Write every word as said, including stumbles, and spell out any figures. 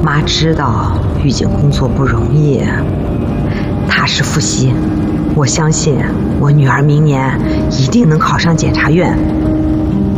妈知道玉锦工作不容易，踏实复习，我相信我女儿明年一定能考上检察院。